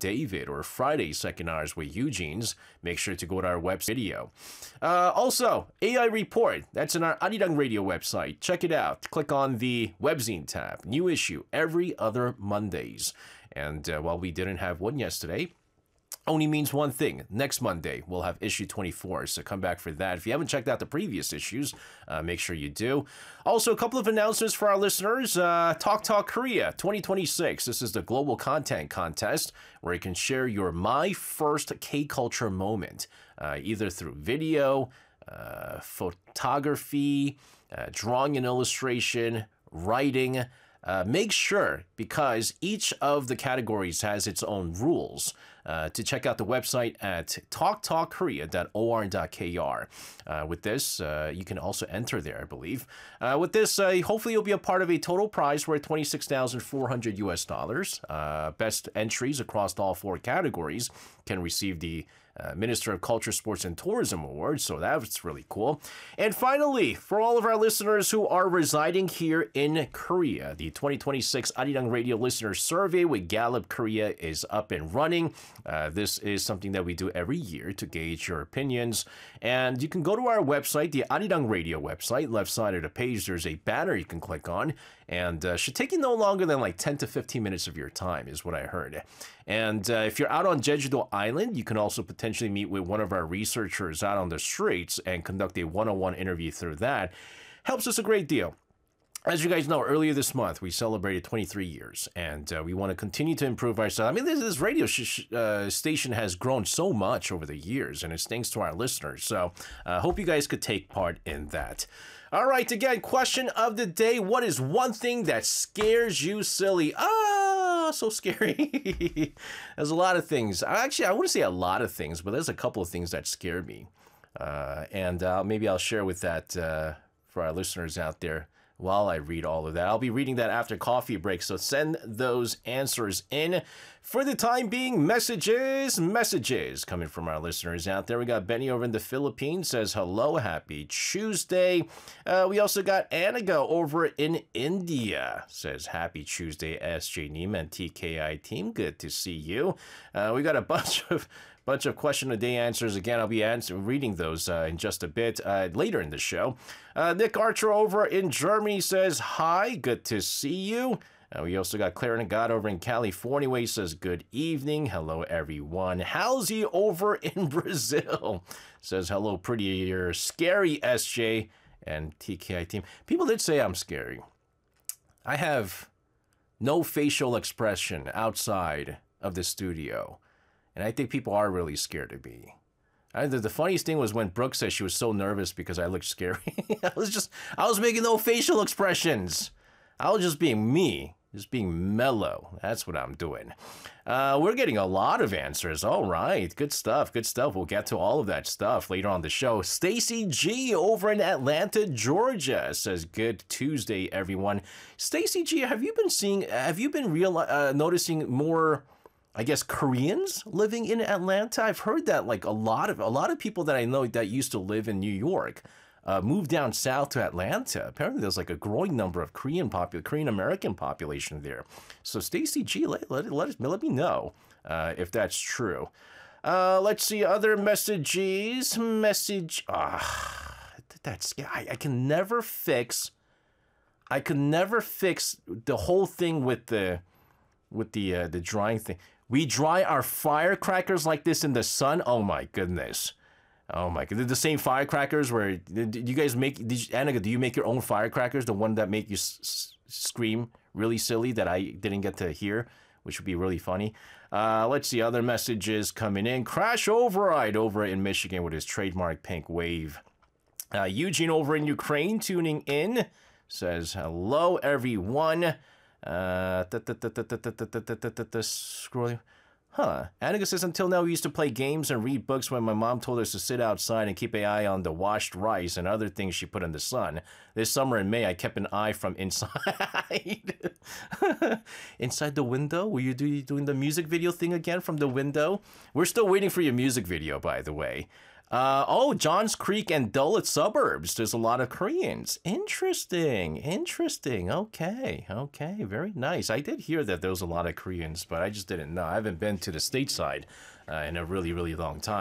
David or Friday Second Hours with Eugene's, make sure to go to our website video. Also, AI Report, that's in our Arirang Radio website. Check it out. Click on the Webzine tab. New issue every other Mondays. And while we didn't have one yesterday, only means one thing. Next Monday, we'll have issue 24, so come back for that. If you haven't checked out the previous issues, make sure you do. Also, a couple of announcements for our listeners. Talk Korea 2026. This is the Global Content Contest, where you can share your My First K-Culture moment, either through video, photography, drawing and illustration, writing. Make sure, because each of the categories has its own rules, to check out the website at talktalkkorea.or.kr. With this, you can also enter there, I believe. With this, hopefully you'll be a part of a total prize worth $26,400 US. Best entries across all 4 categories can receive the Minister of Culture, Sports, and Tourism Award, so that's really cool. And finally, for all of our listeners who are residing here in Korea, the 2026 Arirang Radio Listener Survey with Gallup Korea is up and running. This is something that we do every year to gauge your opinions. And you can go to our website, the Arirang Radio website. Left side of the page, there's a banner you can click on. And should take you no longer than like 10 to 15 minutes of your time, is what I heard. And if you're out on Jeju-do Island, you can also potentially meet with one of our researchers out on the streets and conduct a one-on-one interview through that. Helps us a great deal. As you guys know, earlier this month, we celebrated 23 years, and we want to continue to improve ourselves. I mean, this radio station has grown so much over the years, and it's thanks to our listeners. So I hope you guys could take part in that. All right, again, question of the day. What is one thing that scares you silly? So scary. There's a lot of things. Actually, I wouldn't say a lot of things, but there's a couple of things that scare me. And maybe I'll share with that for our listeners out there while I read all of that. I'll be reading that after coffee break, so send those answers in. For the time being, messages coming from our listeners out there. We got Benny over in the Philippines, says hello, happy Tuesday. We also got Anaga over in India, says happy Tuesday, SJ Neem and TKI team. Good to see you. We got a bunch of question of the day answers. Again, I'll be reading those in just a bit later in the show. Nick Archer over in Germany says, hi, good to see you. We also got Claire Nagata over in California, where he says, good evening. Hello, everyone. Halsey over in Brazil says, hello, prettier, scary SJ and TKI team. People did say I'm scary. I have no facial expression outside of the studio. And I think people are really scared of me. The funniest thing was when Brooke said she was so nervous because I looked scary. I was making no facial expressions. I was just being me, just being mellow. That's what I'm doing. We're getting a lot of answers. All right, good stuff, good stuff. We'll get to all of that stuff later on the show. Stacy G over in Atlanta, Georgia says, good Tuesday, everyone. Stacy G, have you been noticing more, I guess, Koreans living in Atlanta? I've heard that like a lot of people that I know that used to live in New York moved down south to Atlanta. Apparently there's like a growing number of Korean American population there. So Stacy G, let me know if that's true. Let's see other messages. That's I can never fix the whole thing with the drying thing. We dry our firecrackers like this in the sun. Oh my goodness. Oh my god. The same firecrackers where did you guys make? Annika, do you make your own firecrackers? The one that make you scream really silly that I didn't get to hear, which would be really funny. Let's see other messages coming in. Crash Override over in Michigan with his trademark pink wave. Eugene over in Ukraine tuning in says hello everyone. Scrolling. Annika says, until now we used to play games and read books when my mom told us to sit outside and keep an eye on the washed rice and other things she put in the sun. This summer in May, I kept an eye from inside. Inside the window? Were you doing the music video thing again from the window? We're still waiting for your music video, by the way. Oh, Johns Creek and Dulles suburbs. There's a lot of Koreans. Interesting. Interesting. Okay. Okay. Very nice. I did hear that there was a lot of Koreans, but I just didn't know. I haven't been to the stateside in a really, really long time.